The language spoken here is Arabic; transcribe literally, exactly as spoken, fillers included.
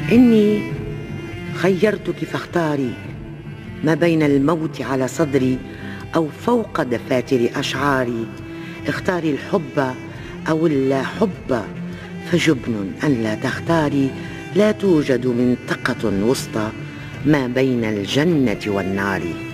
إني خيرتك فاختاري ما بين الموت على صدري أو فوق دفاتر أشعاري. اختاري الحب أو اللا حب، فجبن أن لا تختاري. لا توجد منطقة وسطى ما بين الجنة والنار.